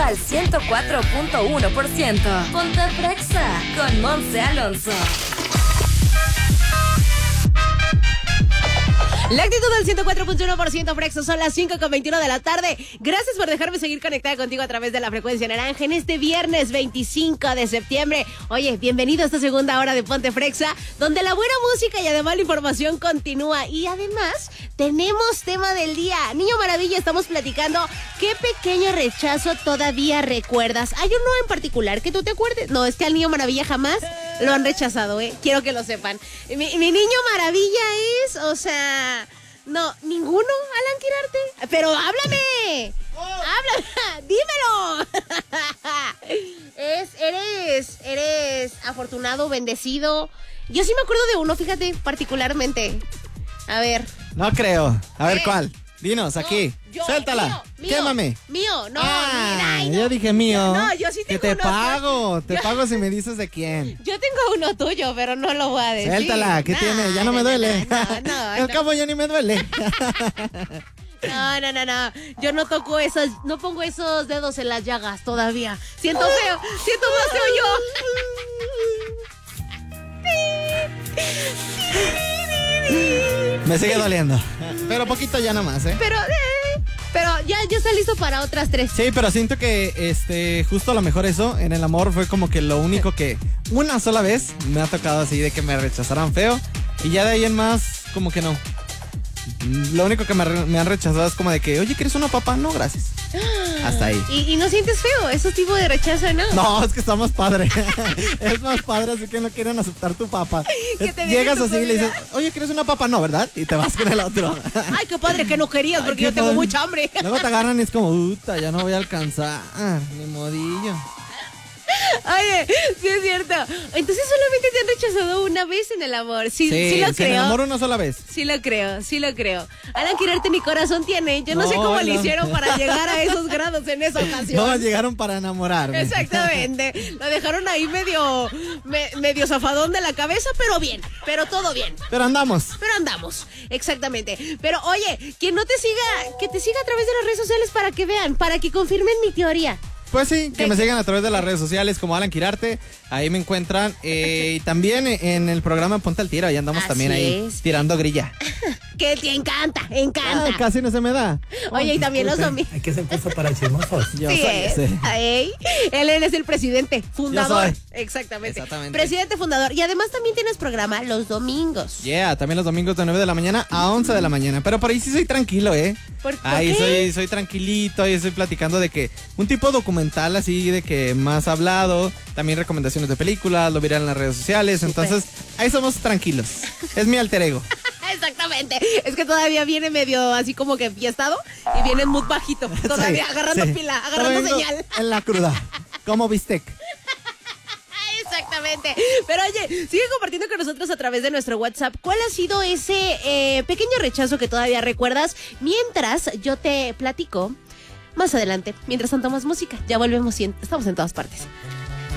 al 104.1%. Ponte Frexa con Monse Alonso. La actitud del 104.1% Frexo, son las 5:21 de la tarde. Gracias por dejarme seguir conectada contigo a través de la frecuencia naranja en este viernes 25 de septiembre. Oye, bienvenido a esta segunda hora de Ponte Frexa, donde la buena música y además la información continúa. Y además, tenemos tema del día. Niño Maravilla, estamos platicando qué pequeño rechazo todavía recuerdas. ¿Hay uno en particular que tú te acuerdes? No, es que al Niño Maravilla jamás lo han rechazado, Quiero que lo sepan. Mi Niño Maravilla es, o sea... No, ninguno, Alan Quirarte. Pero háblame. Háblame, dímelo. Eres afortunado, bendecido. Yo sí me acuerdo de uno, fíjate, particularmente. A ver. No creo. A ver, ¿cuál? Dinos, aquí. Suéltala. Quémame. Mío, no. Ay, yo dije mío. No, yo sí tengo que te uno. pago. Te pago si me dices de quién. Yo tengo uno tuyo, pero no lo voy a decir. Suéltala, ¿qué tiene? Ya no me duele. No. Al cabo ya ni me duele. No. Yo no toco esas, no pongo esos dedos en las llagas todavía. Siento más feo yo. Me sigue doliendo. Pero poquito ya nomás, Pero ya está listo para otras 3. Sí, pero siento que justo a lo mejor eso en el amor fue como que lo único que una sola vez me ha tocado así de que me rechazaran feo. Y ya de ahí en más, como que no. Lo único que me han rechazado es como de que, oye, ¿quieres una papa? No, gracias. Hasta ahí. ¿Y no sientes feo ese tipo de rechazo, no? No, es que está más padre. Es más padre, así que no quieren aceptar tu papa. Llegas así y le dices, oye, ¿quieres una papa? No, ¿verdad? Y te vas con el otro. Ay, qué padre que no querías, porque yo tengo mucha hambre. Luego te agarran y es como, ya no voy a alcanzar. Ni modillo. Oye, sí es cierto. Entonces solamente te han rechazado una vez en el amor. Sí lo creo. En el amor una sola vez. Sí lo creo. Alan Quirarte ni corazón tiene. Yo no sé cómo le hicieron para llegar a esos grados en esa ocasión. No, llegaron para enamorarme. Exactamente. Lo dejaron ahí medio zafadón de la cabeza, pero bien. Pero todo bien. Pero andamos. Exactamente. Pero oye, quien no te siga, que te siga a través de las redes sociales para que vean, para que confirmen mi teoría. Pues sí, que me sigan a través de las redes sociales como Alan Quirarte. Ahí me encuentran. Y también en el programa Ponte al Tiro. Ahí andamos también ahí tirando grilla. Que te encanta. Casi no se me da. Oye, y también los domingos. Hay que ser puesto para chismosos. Yo soy ese. Él es el presidente, fundador. Yo soy. Exactamente. Presidente fundador. Y además también tienes programa los domingos. También los domingos de 9 de la mañana a 11 de la mañana. Pero por ahí sí soy tranquilo, ¿Por ahí qué? soy tranquilito. Ahí estoy platicando de que un tipo documental así de que más hablado. También recomendaciones de películas, lo verán en las redes sociales. Súper. Entonces, ahí somos tranquilos. Es mi alter ego. Exactamente. Es que todavía viene medio así como que fiestado y viene en mood bajito. Todavía agarrando pila, agarrando señal. En la cruda. Como bistec. Exactamente. Pero oye, sigue compartiendo con nosotros a través de nuestro WhatsApp. ¿Cuál ha sido ese pequeño rechazo que todavía recuerdas? Mientras yo te platico más adelante. Mientras tanto, más música. Ya volvemos y estamos en todas partes.